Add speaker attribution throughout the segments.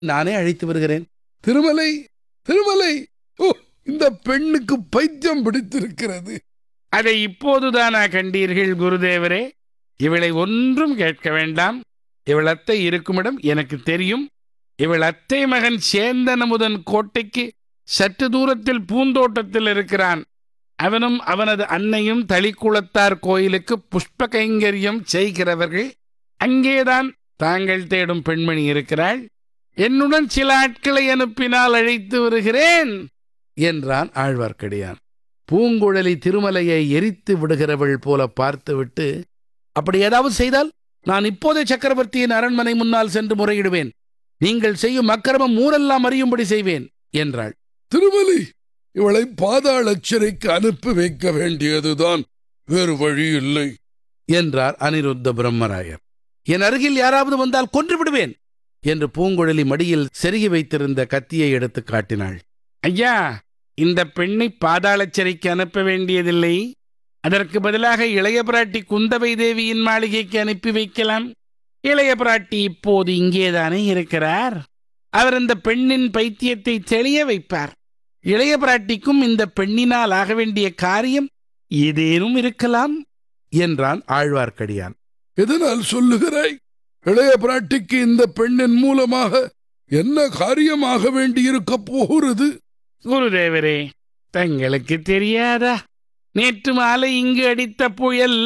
Speaker 1: நானே அழைத்து வருகிறேன். திருமலை, திருமலை! ஓ, இந்த பெண்ணுக்கு பைத்தியம் பிடித்திருக்கிறது.
Speaker 2: அதை இப்போதுதானா கண்டீர்கள் குருதேவரே? இவளை ஒன்றும் கேட்க வேண்டாம். இவள் அத்தை இருக்குமிடம் எனக்கு தெரியும். இவள் அத்தை மகன் சேந்தன் அமுதன் கோட்டைக்கு சற்று தூரத்தில் பூந்தோட்டத்தில் இருக்கிறான். அவனும் அவனது அன்னையும் தளிக்குளத்தார் கோயிலுக்கு புஷ்ப கைங்கரியம் செய்கிறவர்கள். அங்கேதான் தாங்கள் தேடும் பெண்மணி இருக்கிறாள். என்னுடன் சில ஆட்களை அனுப்பினால் அழைத்து வருகிறேன்
Speaker 1: என்றான் ஆழ்வார்க்கடியான். பூங்குழலி திருமலையை எரித்து விடுகிறவள் போல பார்த்துவிட்டு, அப்படி ஏதாவது செய்தால் நான் இப்போதே சக்கரவர்த்தியின் அரண்மனை முன்னால் சென்று முறையிடுவேன். நீங்கள் செய்யும் அக்கிரமம் ஊரெல்லாம் அறியும்படி செய்வேன் என்றாள்.
Speaker 3: திருமலை, இவளை பாதாள சிறைக்கு அனுப்பி வைக்க வேண்டியதுதான், வேறு வழி இல்லை
Speaker 1: என்றார் அனிருத்த பிரம்மராயர். என் அருகில் யாராவது வந்தால் கொன்று விடுவேன் என்று பூங்குழலி மடியில் செருகி வைத்திருந்த கத்தியை எடுத்து காட்டினாள்.
Speaker 2: ஐயா, இந்த பெண்ணை பாதாள சிறைக்கு அனுப்ப வேண்டியதில்லை. அதற்கு பதிலாக இளைய பிராட்டி குந்தவை தேவியின் மாளிகைக்கு அனுப்பி வைக்கலாம். இளைய பிராட்டி இப்போது இங்கேதானே இருக்கிறார். அவர் இந்த பெண்ணின் பைத்தியத்தை தெளிய வைப்பார். இளைய பிராட்டிக்கும் இந்த பெண்ணினால் ஆக வேண்டிய காரியம் ஏதேனும் இருக்கலாம்
Speaker 1: என்றான் ஆழ்வார்க்கடியான்.
Speaker 3: எதனால் சொல்லுகிறாய்? இளைய பிராட்டிக்கு இந்த பெண்ணின் மூலமாக என்ன காரியமாக வேண்டியிருக்க போகிறது?
Speaker 2: குருதேவரே, தங்களுக்கு தெரியாதா? நேற்று மாலை இங்கு அடித்த புயல்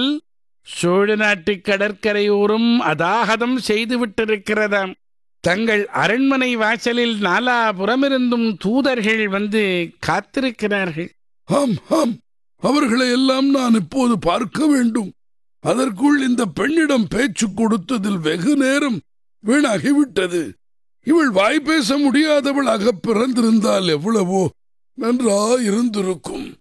Speaker 2: சோழ நாட்டு கடற்கரையோரும் அதாகதம் செய்துவிட்டிருக்கிறதாம். தங்கள் அரண்மனை வாசலில் நாலாபுறமிருந்தும் தூதர்கள் வந்து காத்திருக்கிறார்கள்.
Speaker 3: ஆம் ஆம், அவர்களை எல்லாம் நான் இப்போது பார்க்க வேண்டும். அதற்குள் இந்த பெண்ணிடம் பேச்சு கொடுத்ததில் வெகு நேரம் வீணாகிவிட்டது. இவள் வாய் பேச முடியாதவளாக பிறந்திருந்தால் எவ்வளவோ நன்றாயிருந்திருக்கும்.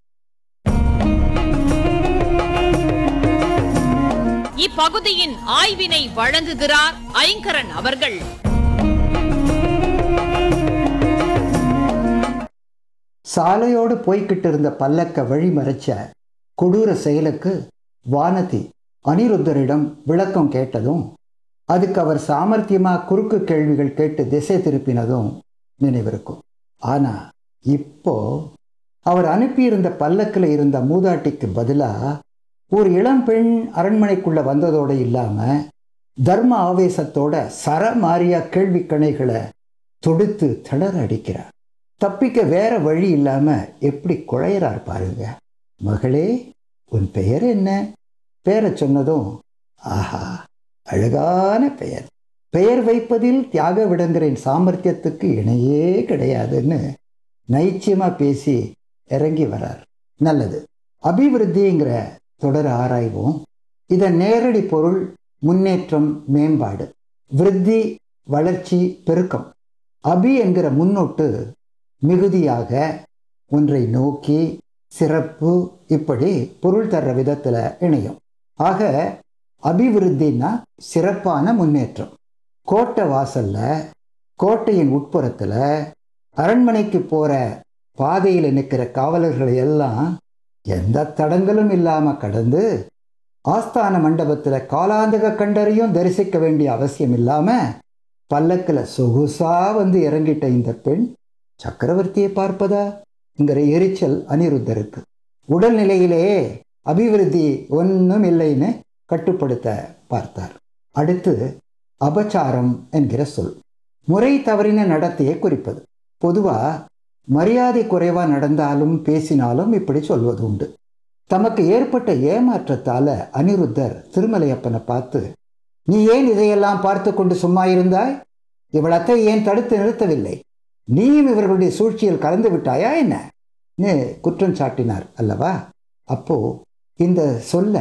Speaker 4: இப்பகுதியின் ஆய்வினை வழங்குகிறார் ஐங்கரன் அவர்கள்.
Speaker 5: சாலையோடு போய்கிட்டு இருந்த பல்லக்க வழிமறைச்ச கொடூர செயலுக்கு வானதி அனிருத்தரிடம் விளக்கம் கேட்டதும், அதுக்கு அவர் சாமர்த்தியமா குறுக்கு கேள்விகள் கேட்டு திசை திருப்பினதும் நினைவிருக்கும். ஆனா இப்போ அவர் அனுப்பியிருந்த பல்லக்கில் இருந்த மூதாட்டிக்கு பதிலா ஒரு இளம் பெண் அரண்மனைக்குள்ள வந்ததோடு இல்லாம தர்ம ஆவேசத்தோட சரமாரியா கேள்வி கணைகளை தொடுத்து திணற அடிக்கிறார். தப்பிக்க வேற வழி இல்லாம எப்படி குழையிறார் பாருங்க. மகளே, உன் பெயர் என்ன? பெயரை சொன்னதும், ஆஹா, அழகான பெயர். பெயர் வைப்பதில் தியாக விடங்கரின் சாமர்த்தியத்துக்கு இணையே கிடையாதுன்னு நைச்சியமா பேசி இறங்கி வரார். நல்லது, அபிவிருத்திங்கிற தொடர் ஆராய்வோம். இதன் நேரடி பொருள் முன்னேற்றம், மேம்பாடு, விருத்தி, வளர்ச்சி, பெருக்கம். அபி என்கிற முன்னொட்டு மிகுதியாக, ஒன்றை நோக்கி, சிறப்பு, இப்படி பொருள் தர்ற விதத்துல இணையும். ஆக அபிவிருத்தின்னா சிறப்பான முன்னேற்றம். கோட்டை வாசல்ல, கோட்டையின் உட்புறத்துல, அரண்மனைக்கு போற பாதையில் நிற்கிற காவலர்களை எல்லாம் எந்த தடங்களும் இல்லாம கடந்து ஆஸ்தான மண்டபத்துல காலாந்தக கண்டரையும் தரிசிக்க வேண்டிய அவசியம் இல்லாம பல்லக்கில் சொகுசா வந்து இறங்கிட்ட இந்த பெண் சக்கரவர்த்தியை பார்ப்பதாங்கிற எரிச்சல் அனிருத்தருக்கு. உடல்நிலையிலேயே அபிவிருத்தி ஒன்றும் இல்லைன்னு கட்டுப்படுத்த பார்த்தார். அடுத்து அபச்சாரம் என்கிற சொல் முறை தவறின நடத்தையை குறிப்பது. பொதுவா மரியாதை குறைவா நடந்தாலும் பேசினாலும் இப்படி சொல்வது உண்டு. தமக்கு ஏற்பட்ட ஏமாற்றத்தால அனிருத்தர் திருமலையப்பனை பார்த்து, நீ ஏன் இதையெல்லாம் பார்த்து கொண்டு சும்மா இருந்தாய்? இவளத்தை ஏன் தடுத்து நிறுத்தவில்லை? நீயும் இவர்களுடைய சூழ்ச்சியில் கலந்து விட்டாயா என்ன குற்றம் சாட்டினார் அல்லவா? அப்போ இந்த சொல்ல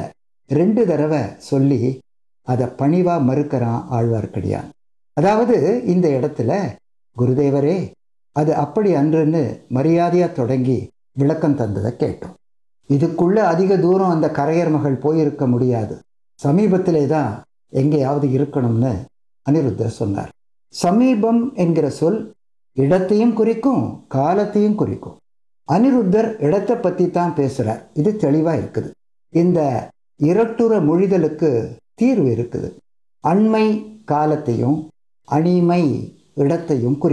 Speaker 5: 2 தடவை சொல்லி அதை பணிவா மறுக்கிறான் ஆழ்வார்க்கடியான். அதாவது இந்த இடத்துல, குருதேவரே, அது அப்படி அன்றுன்னு மரியாதையா தொடங்கி விளக்கம் தந்ததை கேட்டோம். இதுக்குள்ள அதிக தூரம் அந்த கரையர் மகள் போயிருக்க முடியாது, சமீபத்திலே தான் எங்கேயாவது இருக்கணும்னு அனிருத்தர் சொன்னார். சமீபம் என்கிற சொல் இடத்தையும் குறிக்கும், காலத்தையும் குறிக்கும். அனிருத்தர் இடத்தை பற்றி தான் பேசுறார். இது தெளிவா இருக்குது. இந்த இரட்டுற மொழிதலுக்கு தீர்வு இருக்குது. அண்மை காலத்தையும் அணிமை இடத்தையும் குறி